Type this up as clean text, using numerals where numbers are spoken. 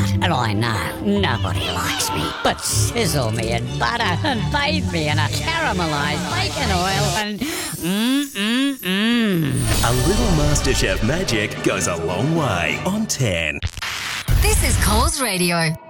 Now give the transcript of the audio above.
And I know nobody likes me, but sizzle me in butter and bathe me in a caramelised bacon oil and A little MasterChef magic goes a long way on 10. This is Coles Radio.